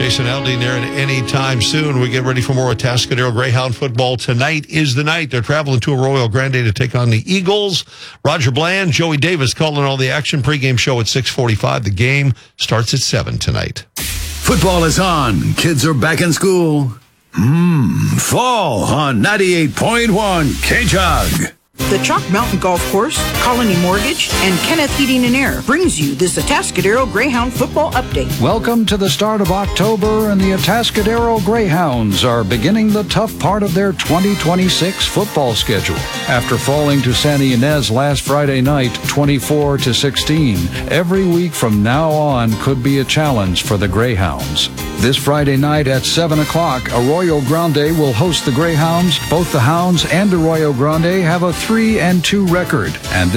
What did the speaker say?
Jason Aldean there, and anytime soon we get ready for more Atascadero Greyhound football. Tonight is the night. They're traveling to Arroyo Grande to take on the Eagles. Roger Bland, Joey Davis calling all the action. Pregame show at 6:45. The game starts at 7 tonight. Football is on. Kids are back in school. Fall on 98.1 K-Jug. The Chalk Mountain Golf Course, Colony Mortgage, and Kenneth Heating and Air brings you this Atascadero Greyhound football update. Welcome to the start of October, and the Atascadero Greyhounds are beginning the tough part of their 2026 football schedule. After falling to Santa Ynez last Friday night, 24-16, every week from now on could be a challenge for the Greyhounds. This Friday night at 7 o'clock, Arroyo Grande will host the Greyhounds. Both the Hounds and Arroyo Grande have a 3-2 record, and